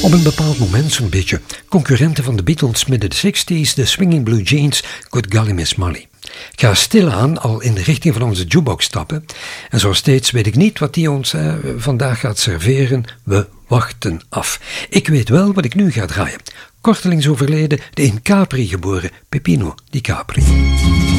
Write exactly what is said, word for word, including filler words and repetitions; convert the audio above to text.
Op een bepaald moment, zo'n beetje concurrenten van de Beatles midden de zestig's, de Swinging Blue Jeans, Good Golly Miss Molly. Ik ga stilaan al in de richting van onze jukebox stappen. En zoals steeds weet ik niet wat die ons eh, vandaag gaat serveren. We wachten af. Ik weet wel wat ik nu ga draaien. Kortelings overleden, de in Capri geboren Peppino di Capri.